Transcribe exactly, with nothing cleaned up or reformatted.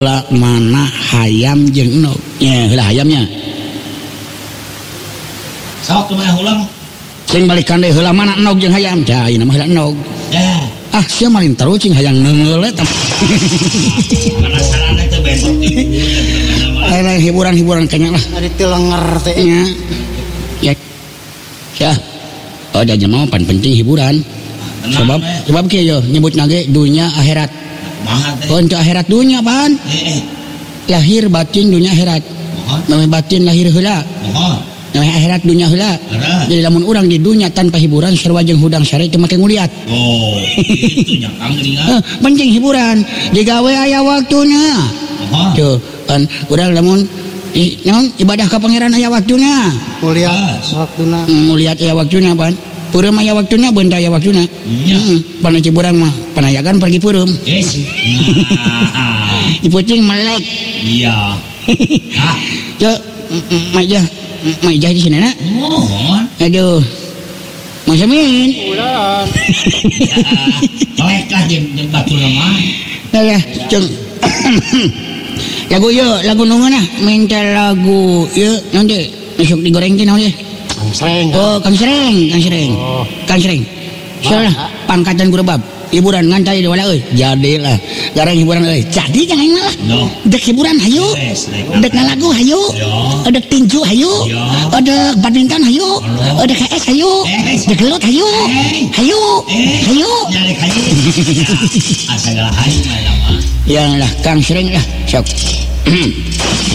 lah mana hayam jeung enog nya heula hayamnya sok kumaha ulang sing balikan deui heula mana enog jeung hayam da ieu mah heula enog ya ah sia malin terus cing hayang neungeul eta penasaran teh bentuk aya hiburan-hiburan kayaknya lah ari teu lenger teh nya ya ya oh da mah pan penting hiburan sebab sebab kieu yo nyebutna ge dunya akhirat oh untuk akhirat dunia pan lahir batin dunia akhirat namanya batin lahir heula namanya akhirat dunia heula jadi lamun urang di dunia tanpa hiburan sarua jeung hudang sare teu make nguliat oh itu nyakang geuningan penting hiburan digawe aya waktuna tuh kan urang lamun naon ibadah ka pangeran aya waktuna kuliah waktuna nguliat aya waktuna pan pureum aya waktuna benda aya waktuna heeh pan hiburan mah panayagan pergi pureum yes dipucing melek iya ah yo maja maja di sini nak mohon aduh masa min bulan melek lah jeung jeung batur mah ya jeung lagu yo lagu nu mana minta lagu yo nanti besok digoreng teh naon ye Kang Sreng oh Kang Sreng Kang Sreng oh Kang Sreng salah pangkatan gurebab hiburan ngantai deui lah euy jadilah garang hiburan euy jadi jangan lah no dek hiburan hayu dek ngalagu hayu dek tinju hayu dek badminton hayu dek K S hayu dek gelut hayu hayu hayu nyari hayu asal hayu mah ya lah Kang Sreng lah sok